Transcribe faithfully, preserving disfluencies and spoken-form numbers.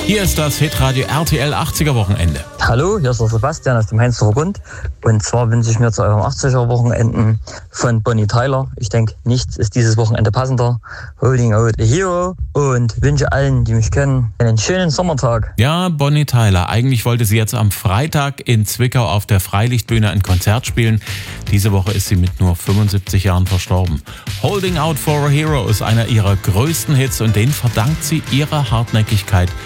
Hier ist das Hitradio R T L achtziger Wochenende. Hallo, hier ist der Sebastian aus dem Heinzdorfer Grund. Und zwar wünsche ich mir zu eurem achtziger Wochenenden von Bonnie Tyler. Ich denke, nichts ist dieses Wochenende passender. Holding out a hero. Und wünsche allen, die mich kennen, einen schönen Sommertag. Ja, Bonnie Tyler. Eigentlich wollte sie jetzt am Freitag in Zwickau auf der Freilichtbühne ein Konzert spielen. Diese Woche ist sie mit nur fünfundsiebzig Jahren verstorben. Holding out for a hero ist einer ihrer größten Hits und den verdankt sie ihrer Hartnäckigkeit